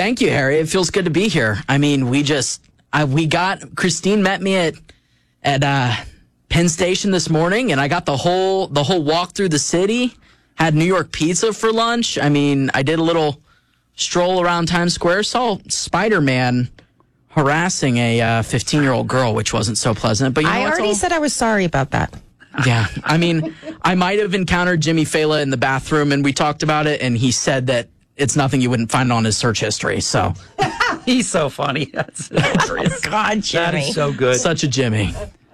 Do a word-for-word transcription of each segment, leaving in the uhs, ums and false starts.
Thank you, Harry. It feels good to be here. I mean, we just, I, we got, Christine met me at, at, uh, Penn Station this morning, and I got the whole, the whole walk through the city, had New York pizza for lunch. I mean, I did a little stroll around Times Square, saw Spider-Man harassing a uh, fifteen-year-old girl, which wasn't so pleasant. But you know, I already all... said I was sorry about that. Yeah, I mean, I might have encountered Jimmy Fallon in the bathroom, and we talked about it, and he said that it's nothing you wouldn't find on his search history. So he's so funny. That's hilarious. Oh, God, Jimmy. That is so good. Such a Jimmy.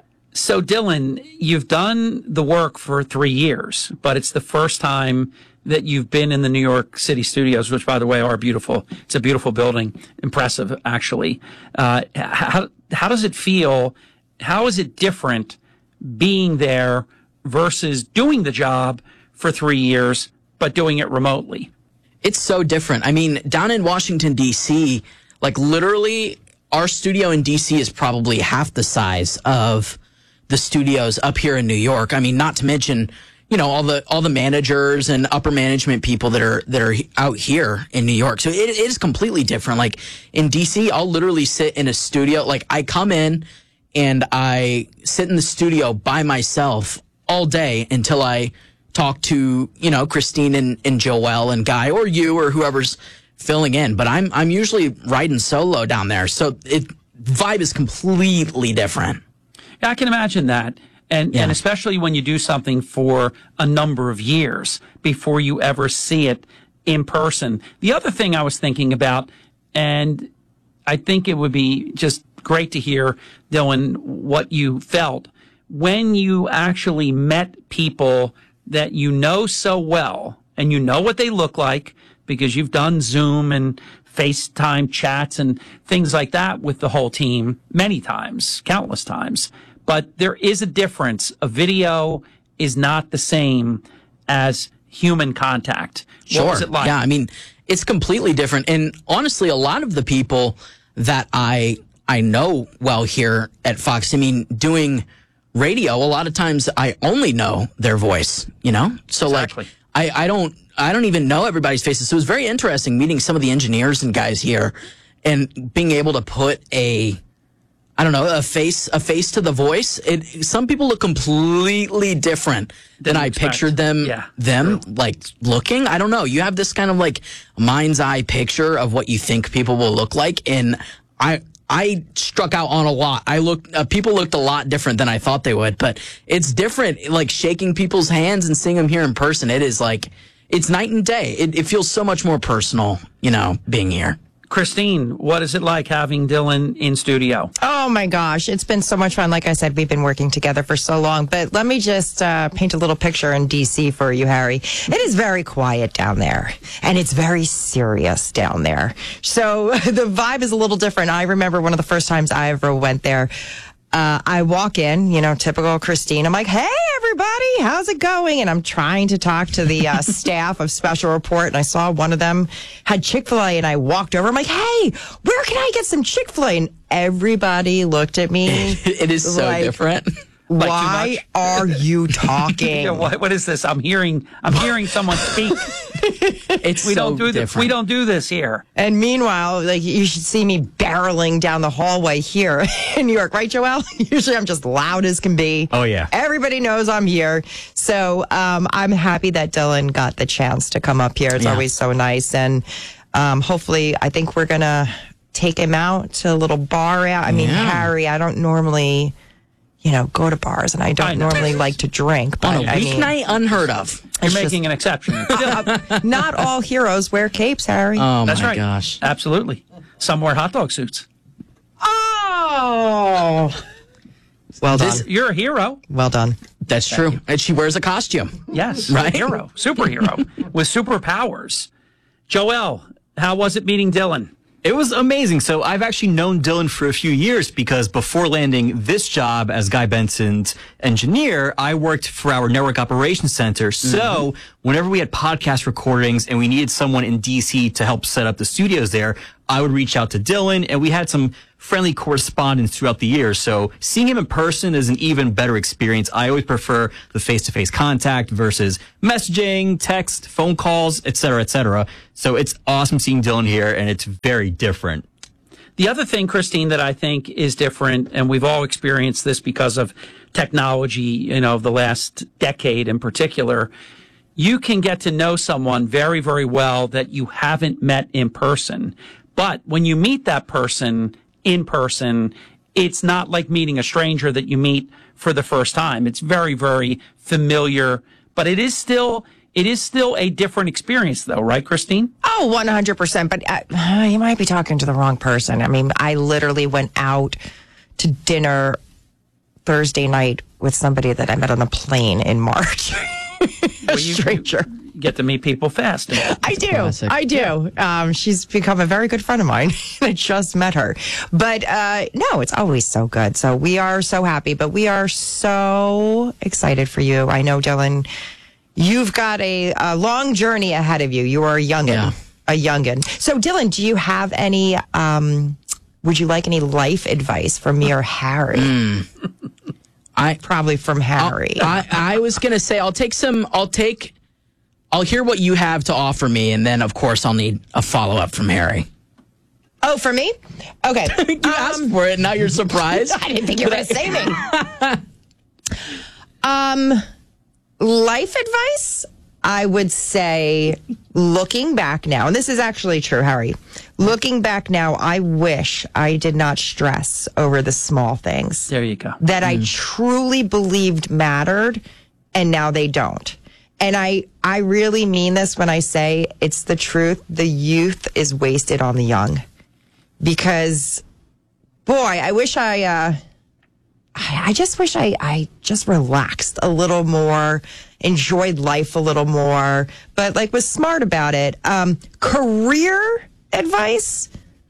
So, Dylan, you've done the work for three years, but it's the first time that you've been in the New York City studios, which, by the way, are beautiful. It's a beautiful building. Impressive, actually. Uh, how, how does it feel? How is it different being there versus doing the job for three years, but doing it remotely? It's so different. I mean, down in Washington, D C, like literally our studio in D C is probably half the size of the studios up here in New York. I mean, not to mention, you know, all the all the managers and upper management people that are that are out here in New York. So it, it is completely different. Like in D C, I'll literally sit in a studio. Like I come in and I sit in the studio by myself all day until I talk to, you know, Christine and, and Joelle and Guy or you or whoever's filling in. But I'm I'm usually riding solo down there. So it vibe is completely different. Yeah, I can imagine that. And, yeah. and especially when you do something for a number of years before you ever see it in person. The other thing I was thinking about, and I think it would be just great to hear, Dylan, what you felt when you actually met people that you know so well and you know what they look like because you've done Zoom and FaceTime chats and things like that with the whole team many times, countless times. But there is a difference. A video is not the same as human contact. Sure. What was it like? Yeah, I mean, it's completely different. And honestly, a lot of the people that I I know well here at Fox, I mean, doing radio, a lot of times I only know their voice, you know? So exactly. like I, I don't I don't even know everybody's faces. So it was very interesting meeting some of the engineers and guys here and being able to put a I don't know, a face, a face to the voice. It, some people look completely different than I expect. pictured them, yeah, them true. like looking. I don't know. You have this kind of like mind's eye picture of what you think people will look like. And I, I struck out on a lot. I looked, uh, people looked a lot different than I thought they would, but it's different. Like shaking people's hands and seeing them here in person. It is like, it's night and day. It, it feels so much more personal, you know, being here. Christine, what is it like having Dylan in studio? Oh, my gosh. It's been so much fun. Like I said, we've been working together for so long. But let me just uh, paint a little picture in D C for you, Harry. It is very quiet down there, and it's very serious down there. So the vibe is a little different. I remember one of the first times I ever went there. Uh, I walk in, you know, typical Christine. I'm like, hey, everybody, how's it going? And I'm trying to talk to the uh, staff of Special Report. And I saw one of them had Chick-fil-A, and I walked over. I'm like, hey, where can I get some Chick-fil-A? And everybody looked at me. It is so like, different. Like why are you talking? Yeah, what, what is this? I'm hearing. I'm hearing someone speak. It's we so don't do this. different. We don't do this here. And meanwhile, like you should see me barreling down the hallway here in New York, right, Joelle? Usually I'm just loud as can be. Oh, yeah. Everybody knows I'm here. So um, I'm happy that Dylan got the chance to come up here. It's Yeah. always so nice. And um, hopefully, I think we're going to take him out to a little bar out. I mean, Yeah. Harry, I don't normally, you know, go to bars, and I don't I know. normally like to drink. But On a I mean, weeknight, unheard of. You're making an exception. uh, not all heroes wear capes, Harry. Oh, That's my right. gosh. Absolutely. Some wear hot dog suits. Oh. Well done. This- you're a hero. Well done. That's true. And she wears a costume. Yes. Right? A hero. Superhero with superpowers. Joelle, how was it meeting Dylan? It was amazing. So I've actually known Dylan for a few years because before landing this job as Guy Benson's engineer, I worked for our network operations center. So mm-hmm. whenever we had podcast recordings and we needed someone in D C to help set up the studios there, I would reach out to Dylan, and we had some friendly correspondence throughout the years. So seeing him in person is an even better experience. I always prefer the face-to-face contact versus messaging, text, phone calls, et cetera, et cetera. So it's awesome seeing Dylan here, and it's very different. The other thing, Christine, that I think is different, and we've all experienced this because of technology, you know, the last decade in particular, you can get to know someone very, very well that you haven't met in person. But when you meet that person in person, it's not like meeting a stranger that you meet for the first time. It's very, very familiar, but it is still... It is still a different experience, though, right, Christine? Oh, one hundred percent. But uh, you might be talking to the wrong person. I mean, I literally went out to dinner Thursday night with somebody that I met on a plane in March. a Well, you- stranger. You get to meet people fast. I do. classic. I do. Um, she's become a very good friend of mine. I just met her. But uh, no, it's always so good. So we are so happy, but we are so excited for you. I know, Dylan, you've got a, a long journey ahead of you. You are a youngin'. Yeah. A youngin'. So, Dylan, do you have any, um, would you like any life advice from me or Harry? I Probably from Harry. I, I was gonna say I'll take some. I'll take. I'll hear what you have to offer me, and then of course I'll need a follow up from Harry. oh, for me? Okay. You asked for it. Now you're surprised. I didn't think you were going to say me. um, life advice, I would say, looking back now, and this is actually true, Harry. Looking back now, I wish I did not stress over the small things There you go. that I truly believed mattered, and now they don't. And I, I really mean this when I say it's the truth. The youth is wasted on the young. Because, boy, I wish I, uh, I, I just wish I, I just relaxed a little more, enjoyed life a little more, but like was smart about it. Um, career advice.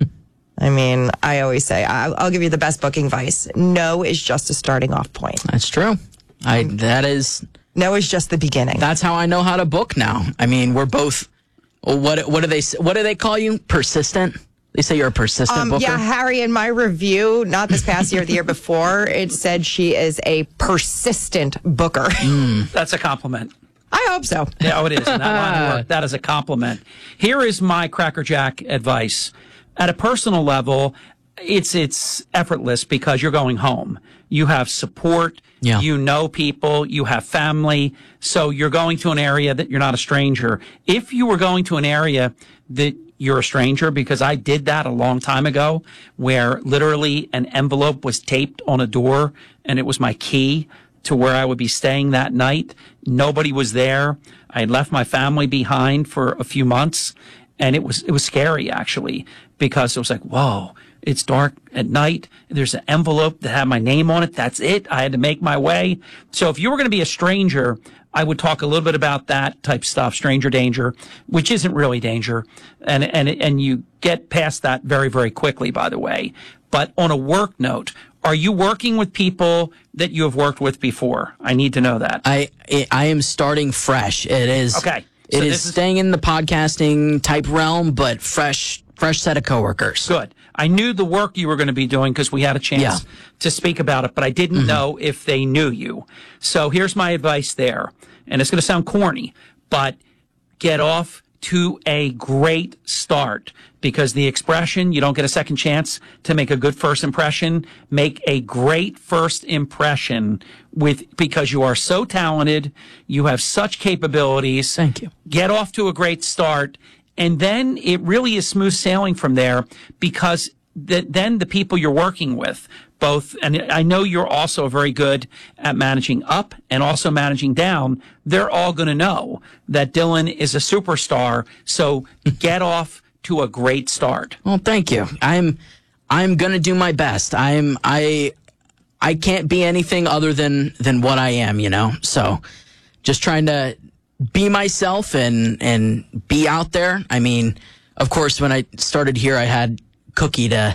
I mean, I always say, I, I'll give you the best booking advice. No is just a starting off point. That's true. I that is No is just the beginning. that's how I know how to book now. I mean, we're both. What what do they what do they call you? Persistent. They say you're a persistent Um, booker. yeah, Harry, in my review, not this past year, the year before, it said she is a persistent booker. That's a compliment. I hope so. Yeah, oh, it is. In that line of work, that is a compliment. Here is my crackerjack advice. At a personal level, it's it's effortless because you're going home. You have support. Yeah. You know people. You have family. So you're going to an area that you're not a stranger. If you were going to an area that you're a stranger, because I did that a long time ago, where literally an envelope was taped on a door and it was my key to where I would be staying that night. Nobody was there. I had left my family behind for a few months, and it was it was scary actually, because it was like, whoa, it's dark at night. There's an envelope that had my name on it. That's it. I had to make my way. So if you were going to be a stranger, I would talk a little bit about that type stuff, stranger danger, which isn't really danger. And, and, and you get past that very, very quickly, by the way. But on a work note, are you working with people that you have worked with before? I need to know that. I I am starting fresh. It is Okay. It So is this is- staying in the podcasting type realm, but fresh fresh set of coworkers. Good. I knew the work you were going to be doing because we had a chance Yeah. to speak about it, but I didn't know if they knew you. So here's my advice there. And it's going to sound corny, but get off to a great start, because the expression, you don't get a second chance to make a good first impression. Make a great first impression with, because you are so talented. You have such capabilities. Thank you. Get off to a great start. And then it really is smooth sailing from there, because th- then the people you're working with, both, and I know you're also very good at managing up and also managing down, they're all going to know that Dylan is a superstar. So get off to a great start. Well, thank you. I'm I'm gonna do my best. I'm I I can't be anything other than than what I am, you know. So just trying to be myself and and be out there. I mean, of course, when I started here, I had Cookie to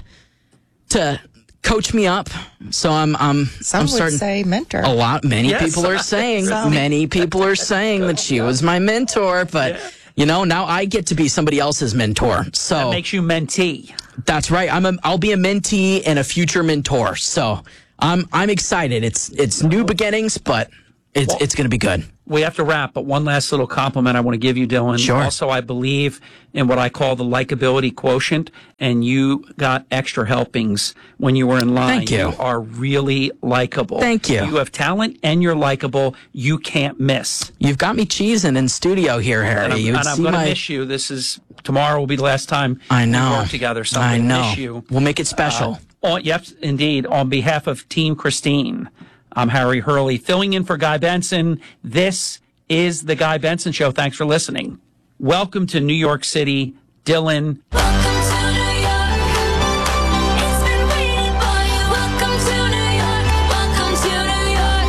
to coach me up. So I'm I'm Some I'm would starting. say mentor. A lot. Many Yes. people are saying. Some. Many people are saying that she was my mentor, but you know, now I get to be somebody else's mentor. So That makes you mentee. That's right. I'm a, I'll be a mentee and a future mentor. So I'm I'm excited. It's it's new beginnings, but it's well, it's going to be good. We have to wrap, but one last little compliment I want to give you, Dylan. Sure. Also, I believe in what I call the likability quotient, and you got extra helpings when you were in line. Thank you. You are really likable. Thank you. You have talent, and you're likable. You can't miss. You've got me cheesing in studio here, Harry. And I'm, you and I'm going to my... miss you. This is tomorrow will be the last time I know. we work together. So I'm I gonna know. Miss you. We'll make it special. Uh, on, yes, indeed. On behalf of Team Christine, I'm Harry Hurley, filling in for Guy Benson. This is the Guy Benson Show. Thanks for listening. Welcome to New York City, Dylan. Welcome to New York. It's been waiting for you. Welcome to New York. Welcome to New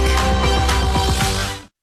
York.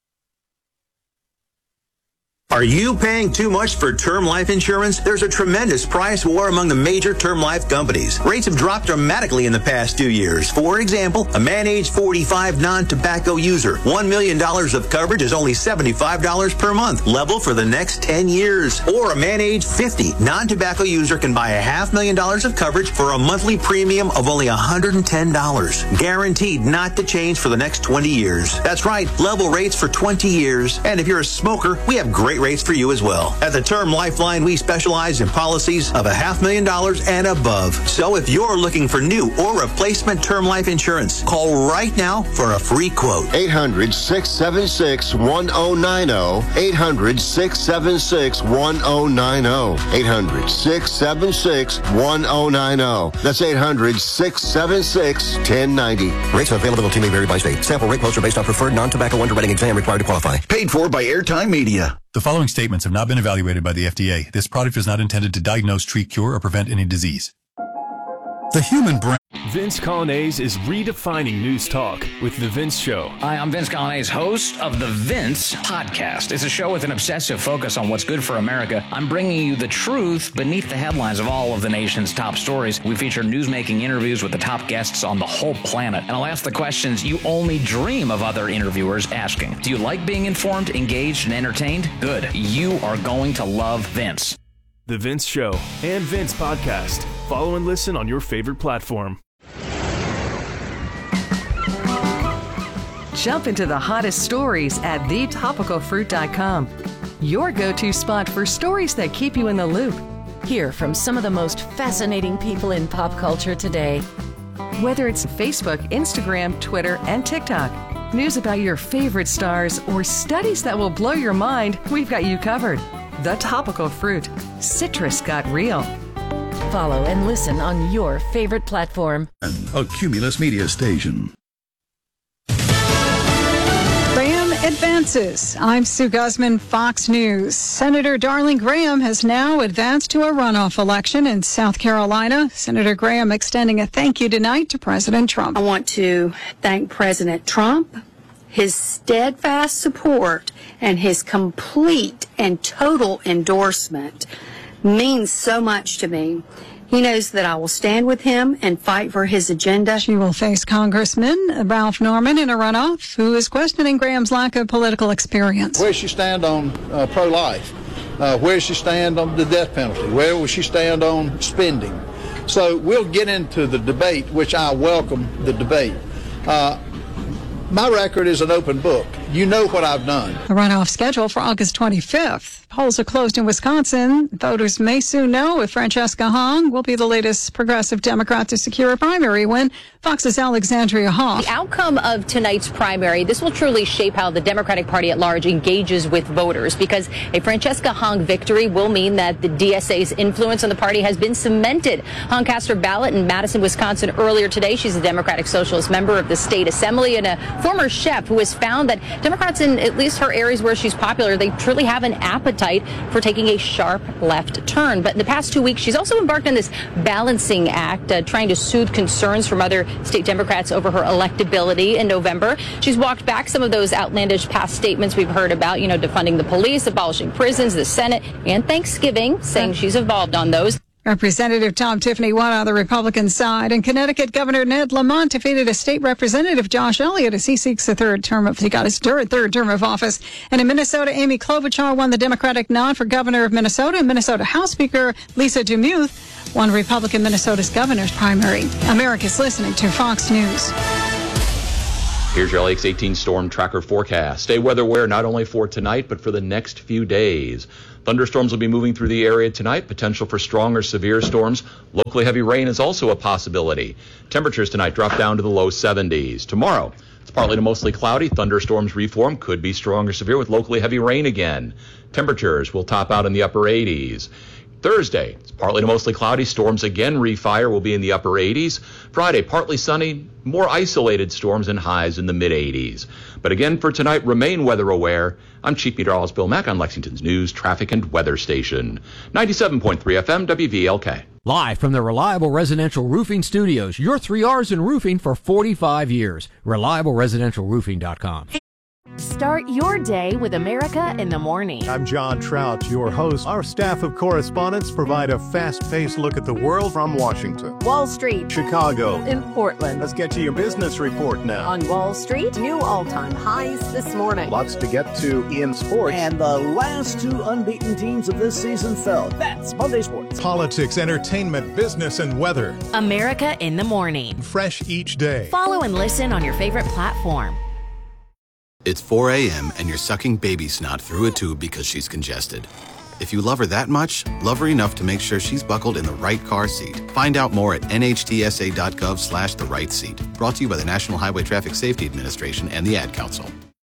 Are you paying too much for term life insurance? There's a tremendous price war among the major term life companies. Rates have dropped dramatically in the past two years. For example, a man age forty-five non-tobacco user, one million dollars of coverage is only seventy-five dollars per month, level for the next ten years. Or a man age fifty non-tobacco user can buy a half million dollars of coverage for a monthly premium of only one hundred ten dollars. Guaranteed not to change for the next twenty years. That's right, level rates for twenty years. And if you're a smoker, we have great rates for you as well. At the Term Lifeline, we specialize in policies of a half million dollars and above. So if you're looking for new or replacement term life insurance, call right now for a free quote. eight hundred, six seven six, one oh nine oh. eight hundred, six seven six, one oh nine oh. eight hundred, six seven six, one oh nine oh. That's eight hundred, six seven six, one oh nine oh. Rates and availability may vary by state. Sample rate quotes are based on preferred non-tobacco underwriting exam required to qualify. Paid for by Airtime Media. The following statements have not been evaluated by the F D A. This product is not intended to diagnose, treat, cure, or prevent any disease. The human brain. Vince Colonnese is redefining news talk with The Vince Show. Hi, I'm Vince Colonnese, host of The Vince Podcast. It's a show with an obsessive focus on what's good for America. I'm bringing you the truth beneath the headlines of all of the nation's top stories. We feature news-making interviews with the top guests on the whole planet. And I'll ask the questions you only dream of other interviewers asking. Do you like being informed, engaged, and entertained? Good. You are going to love Vince. The Vince Show and Vince Podcast. Follow and listen on your favorite platform. Jump into the hottest stories at the topical fruit dot com. Your go-to spot for stories that keep you in the loop. Hear from some of the most fascinating people in pop culture today. Whether it's Facebook, Instagram, Twitter, and TikTok, news about your favorite stars, or studies that will blow your mind, we've got you covered. The Topical Fruit. Citrus got real. Follow and listen on your favorite platform. A Cumulus Media station. Graham advances. I'm Sue Guzman, Fox News. Senator Darling Graham has now advanced to a runoff election in South Carolina. Senator Graham extending a thank you tonight to President Trump. I want to thank President Trump, his steadfast support, and his complete and total endorsement means so much to me. He knows that I will stand with him and fight for his agenda. She will face Congressman Ralph Norman in a runoff, who is questioning Graham's lack of political experience. Where does she stand on uh, pro-life? Uh, where does she stand on the death penalty? Where will she stand on spending? So we'll get into the debate, which I welcome the debate. Uh, my record is an open book. You know what I've done. A runoff scheduled for August twenty-fifth. Polls are closed in Wisconsin. Voters may soon know if Francesca Hong will be the latest progressive Democrat to secure a primary win. Fox's Alexandria Hoff. The outcome of tonight's primary, this will truly shape how the Democratic Party at large engages with voters, because a Francesca Hong victory will mean that the D S A's influence on the party has been cemented. Hong cast her ballot in Madison, Wisconsin earlier today. She's a Democratic Socialist member of the state assembly and a former chef who has found that Democrats in at least her areas where she's popular, they truly have an appetite for taking a sharp left turn. But in the past two weeks, she's also embarked on this balancing act, uh, trying to soothe concerns from other state Democrats over her electability in November. She's walked back some of those outlandish past statements we've heard about, you know, defunding the police, abolishing prisons, the Senate, and Thanksgiving, saying she's evolved on those. Representative Tom Tiffany won on the Republican side, and Connecticut Governor Ned Lamont defeated a state representative, Josh Elliott, as he seeks a third term of, he got his third, third term of office. And in Minnesota, Amy Klobuchar won the Democratic nod for governor of Minnesota, and Minnesota House Speaker Lisa DeMuth won Republican Minnesota's governor's primary. America's listening to Fox News. Here's your L A X eighteen storm tracker forecast. Stay weather aware not only for tonight, but for the next few days. Thunderstorms will be moving through the area tonight. Potential for strong or severe storms. Locally heavy rain is also a possibility. Temperatures tonight drop down to the low seventies. Tomorrow, it's partly to mostly cloudy. Thunderstorms reform, could be strong or severe with locally heavy rain again. Temperatures will top out in the upper eighties. Thursday, it's partly to mostly cloudy. Storms again refire, will be in the upper eighties. Friday, partly sunny, more isolated storms and highs in the mid eighties. But again, for tonight, remain weather aware. I'm Chief Meteorologist Bill Mack on Lexington's News, Traffic, and Weather Station. ninety-seven point three F M, W V L K. Live from the Reliable Residential Roofing Studios, your three R's in roofing for forty-five years. reliable residential roofing dot com. Start your day with America in the Morning. I'm John Trout, your host. Our staff of correspondents provide a fast-paced look at the world from Washington, Wall Street, Chicago, in Portland. Let's get to your business report now. On Wall Street, new all-time highs this morning. Lots to get to in sports. And the last two unbeaten teams of this season fell. That's Monday Sports. Politics, entertainment, business, and weather. America in the Morning. Fresh each day. Follow and listen on your favorite platform. It's four a.m. and you're sucking baby snot through a tube because she's congested. If you love her that much, love her enough to make sure she's buckled in the right car seat. Find out more at N H T S A dot gov slash the right seat. Brought to you by the National Highway Traffic Safety Administration and the Ad Council.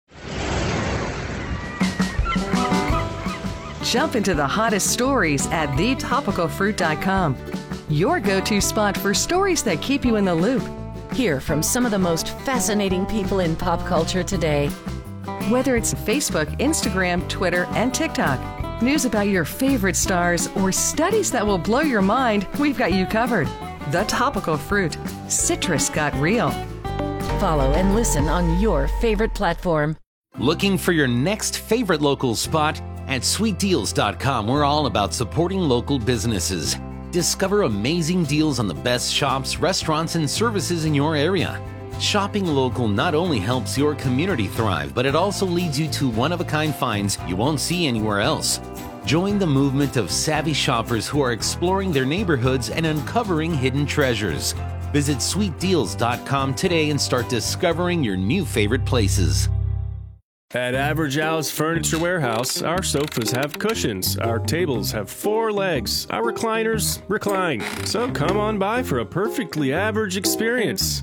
Jump into the hottest stories at the topical fruit dot com. Your go-to spot for stories that keep you in the loop. Hear from some of the most fascinating people in pop culture today. Whether it's Facebook, Instagram, Twitter, and TikTok, news about your favorite stars, or studies that will blow your mind, we've got you covered. The Topical Fruit. Citrus got real. Follow and listen on your favorite platform. Looking for your next favorite local spot? At sweet deals dot com, we're all about supporting local businesses. Discover amazing deals on the best shops, restaurants, and services in your area. Shopping local not only helps your community thrive, but it also leads you to one-of-a-kind finds you won't see anywhere else. Join the movement of savvy shoppers who are exploring their neighborhoods and uncovering hidden treasures. Visit sweet deals dot com today and start discovering your new favorite places. At Average Al's Furniture Warehouse, our sofas have cushions, our tables have four legs, our recliners recline. So come on by for a perfectly average experience.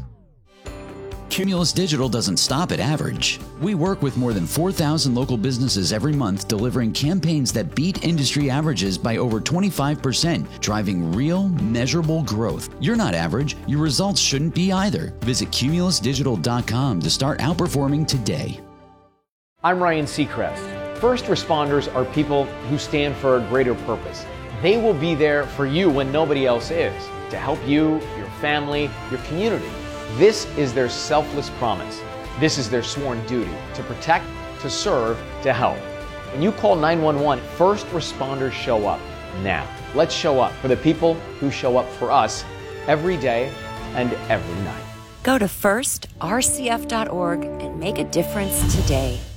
Cumulus Digital doesn't stop at average. We work with more than four thousand local businesses every month, delivering campaigns that beat industry averages by over twenty-five percent, driving real, measurable growth. You're not average. Your results shouldn't be either. Visit cumulus digital dot com to start outperforming today. I'm Ryan Seacrest. First responders are people who stand for a greater purpose. They will be there for you when nobody else is, to help you, your family, your community. This is their selfless promise. This is their sworn duty, to protect, to serve, to help. When you call nine one one, first responders show up. Now, let's show up for the people who show up for us every day and every night. Go to first R C F dot org and make a difference today.